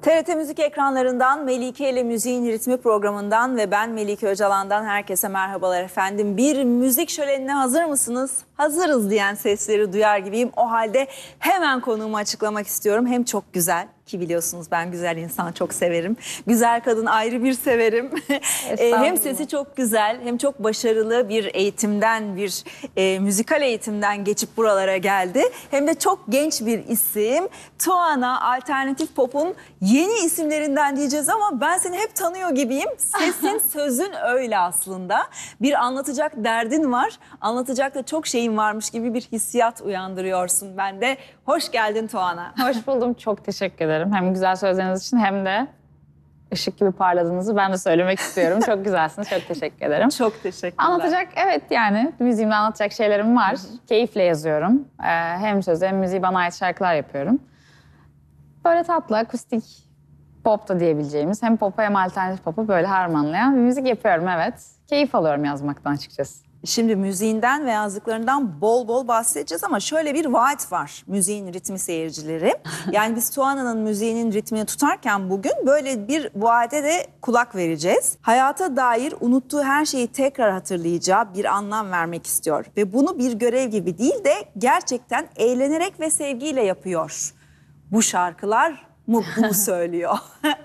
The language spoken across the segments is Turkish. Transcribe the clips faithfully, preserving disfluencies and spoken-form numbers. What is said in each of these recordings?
T R T Müzik ekranlarından Melike ile Müziğin Ritmi programından ve ben Melike Öcalan'dan herkese merhabalar efendim. Bir müzik şölenine hazır mısınız? Hazırız diyen sesleri duyar gibiyim. O halde hemen konuğumu açıklamak istiyorum. Hem çok güzel ki biliyorsunuz ben güzel insan çok severim. Güzel kadın ayrı bir severim. Hem sesi çok güzel hem çok başarılı bir eğitimden bir e, müzikal eğitimden geçip buralara geldi. Hem de çok genç bir isim. Tuana Alternatif Pop'un yeni isimlerinden diyeceğiz ama ben seni hep tanıyor gibiyim. Sesin sözün öyle aslında. Bir anlatacak derdin var. Anlatacak da çok şeyin varmış gibi bir hissiyat uyandırıyorsun bende. Hoş geldin Tuana. Hoş buldum. Çok teşekkür ederim. Hem güzel sözleriniz için hem de ışık gibi parladığınızı ben de söylemek istiyorum. Çok güzelsiniz. Çok teşekkür ederim. Çok teşekkürler. Anlatacak, evet yani müziğimde anlatacak şeylerim var. Hı hı. Keyifle yazıyorum. Ee, hem sözü hem müziği bana ait şarkılar yapıyorum. Böyle tatlı, akustik pop da diyebileceğimiz hem popu hem alternatif popu böyle harmanlayan bir müzik yapıyorum, evet. Keyif alıyorum yazmaktan açıkçası. Şimdi müziğinden ve yazdıklarından bol bol bahsedeceğiz ama şöyle bir vaat var müziğin ritmi seyircileri. Yani biz Tuana'nın müziğinin ritmini tutarken bugün böyle bir vaate de kulak vereceğiz. Hayata dair unuttuğu her şeyi tekrar hatırlayacağı bir anlam vermek istiyor. Ve bunu bir görev gibi değil de gerçekten eğlenerek ve sevgiyle yapıyor. Bu şarkılar mı bunu söylüyor?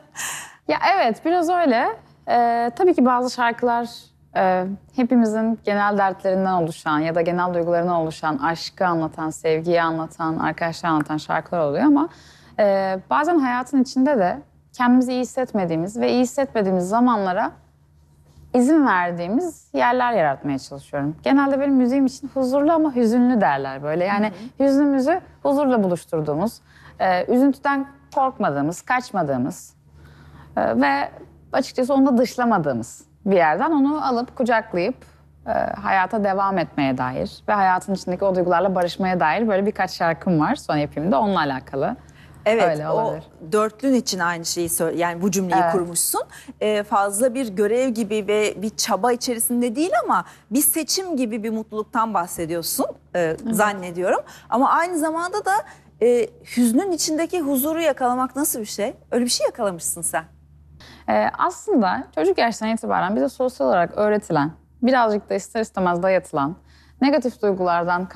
Ya evet, biraz öyle. Ee, tabii ki bazı şarkılar e, hepimizin genel dertlerinden oluşan ya da genel duygularından oluşan, aşkı anlatan, sevgiyi anlatan, arkadaşlığı anlatan şarkılar oluyor ama e, bazen hayatın içinde de kendimizi iyi hissetmediğimiz ve iyi hissetmediğimiz zamanlara izin verdiğimiz yerler yaratmaya çalışıyorum. Genelde benim müziğim için huzurlu ama hüzünlü derler böyle. Yani hı hı. hüznümüzü huzurla buluşturduğumuz, e, üzüntüden korkmadığımız, kaçmadığımız e, ve açıkçası onu da dışlamadığımız bir yerden onu alıp kucaklayıp e, hayata devam etmeye dair ve hayatın içindeki o duygularla barışmaya dair böyle birkaç şarkım var. Son yapayım da onunla alakalı. Evet, öyle o olabilir. dörtlün için aynı şeyi söyle, yani bu cümleyi Evet. kurmuşsun. Ee, fazla bir görev gibi ve bir çaba içerisinde değil ama bir seçim gibi bir mutluluktan bahsediyorsun e, zannediyorum. Ama aynı zamanda da e, hüznün içindeki huzuru yakalamak nasıl bir şey? Öyle bir şey yakalamışsın sen. Ee, aslında çocuk yaştan itibaren bize sosyal olarak öğretilen, birazcık da ister istemez dayatılan negatif duygulardan